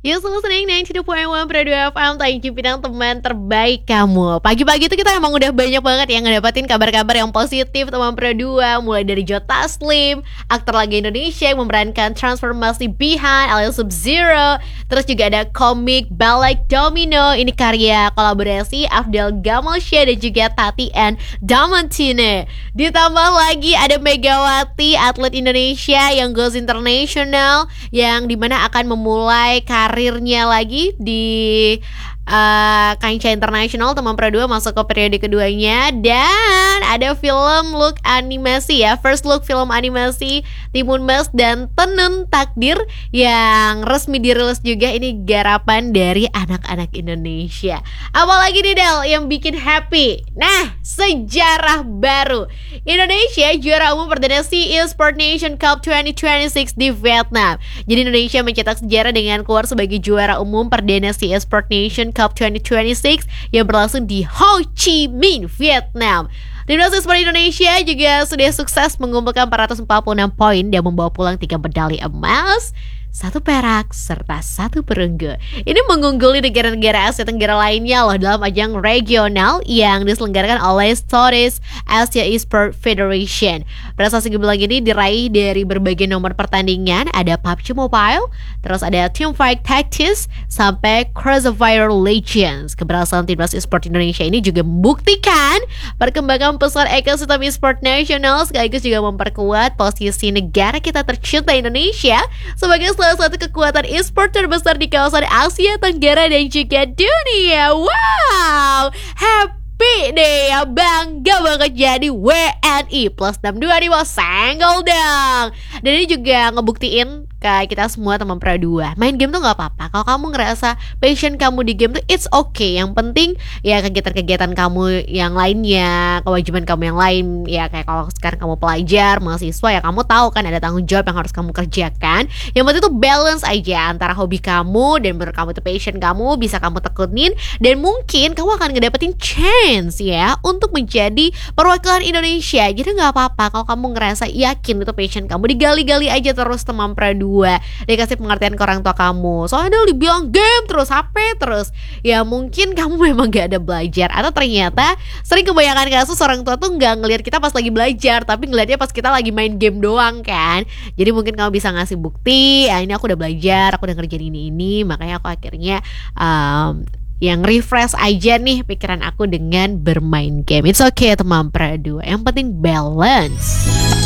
You still listening 92.1 Pro 2 FM. Thank you Pinang, teman terbaik kamu. Pagi-pagi itu kita emang udah banyak banget yang ngedapetin kabar-kabar yang positif teman Pro 2. Mulai dari Joe Taslim, aktor laga Indonesia yang memerankan transformasi Bihan alias Sub-Zero. Terus juga ada komik Balik Domino. Ini karya kolaborasi Afdel Gamalsyah dan juga Tati and Damantine. Ditambah lagi ada Megawati, atlet Indonesia yang goes international, yang dimana akan memulai karirnya lagi di kancah internasional teman Pro 2, masuk ke periode keduanya. Dan ada film look animasi ya, first look film animasi Timun Mas dan Tenun Takdir yang resmi dirilis juga. Ini garapan dari anak-anak Indonesia. Apalagi nih Del yang bikin happy? Nah, sejarah baru. Indonesia juara umum perdana SEA Sport Nation Cup 2026 di Vietnam. Jadi Indonesia mencetak sejarah dengan keluar sebagai juara umum perdana SEA Sport Nation Cup 2026 yang berlangsung di Ho Chi Minh, Vietnam. Timnas Sport Indonesia juga sudah sukses mengumpulkan 446 poin dan membawa pulang 3 medali emas, 1 perak, serta 1 perunggu. Ini mengungguli negara-negara Asia Tenggara lainnya loh dalam ajang regional yang diselenggarakan oleh Stories Asia Esport Federation. Prestasi gemilang ini diraih dari berbagai nomor pertandingan. Ada PUBG Mobile, terus ada Teamfight Tactics, sampai Crucifier Legends. Keberhasilan Timnas Esport Indonesia ini juga membuktikan perkembangan besar ekosistem esport nasional, sekaligus juga memperkuat posisi negara kita tercinta Indonesia sebagai salah satu kekuatan e-sport terbesar di kawasan Asia Tenggara dan juga dunia. Wow, happy deh ya, bangga banget jadi WNI plus 625 senggol dong. Dan ini juga ngebuktiin ke kita semua teman Pro 2, main game tuh gak apa-apa. Kalau kamu ngerasa passion kamu di game tuh it's okay. Yang penting ya kegiatan-kegiatan kamu yang lainnya, kewajiban kamu yang lain. Ya kayak kalau sekarang kamu pelajar, mahasiswa, ya kamu tahu kan ada tanggung jawab yang harus kamu kerjakan. Yang penting tuh balance aja antara hobi kamu dan menurut kamu tuh passion kamu, bisa kamu tekunin. Dan mungkin kamu akan ngedapetin chance ya untuk menjadi perwakilan Indonesia. Jadi gak apa-apa kalau kamu ngerasa yakin itu passion kamu, digali-gali aja terus teman Pro 2. Dikasih pengertian ke orang tua kamu. Soalnya dibilang game terus, HP terus, ya mungkin kamu memang gak ada belajar. Atau ternyata sering kebanyakan kasus orang tua tuh gak ngelihat kita pas lagi belajar, tapi ngelihatnya pas kita lagi main game doang kan. Jadi mungkin kamu bisa ngasih bukti, ya ini aku udah belajar, aku udah ngerjain ini. Makanya aku akhirnya yang refresh aja nih pikiran aku dengan bermain game. It's okay teman Pro 2, yang penting balance.